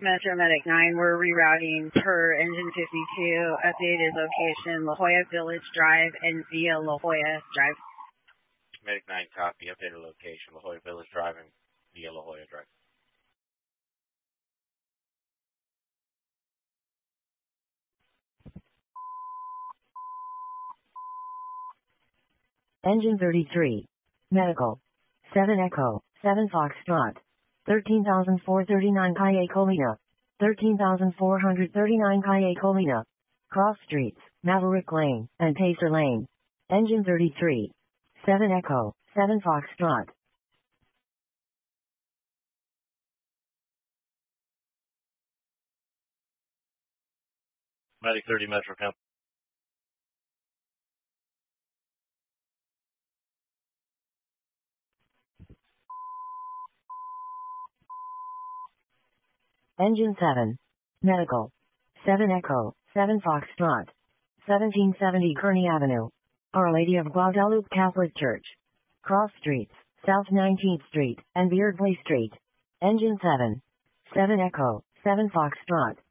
Metro Medic 9, we're rerouting per engine 52, updated location, La Jolla Village Drive and via La Jolla Drive. Medic 9, copy, updated location, La Jolla Village Drive and via La Jolla Drive. Engine 33. Medical. 7 Echo, 7 Foxtrot. 13,439 Calle Colina. 13,439 Calle Colina. Cross Streets, Maverick Lane, and Pacer Lane. Engine 33. 7 Echo, 7 Foxtrot. Medic 30 Metro Camp. Engine 7. Medical. 7 Echo, 7 Foxtrot. 1770 Kearney Avenue. Our Lady of Guadalupe Catholic Church. Cross Streets, South 19th Street, and Beardsley Street. Engine 7. 7 Echo, 7 Foxtrot.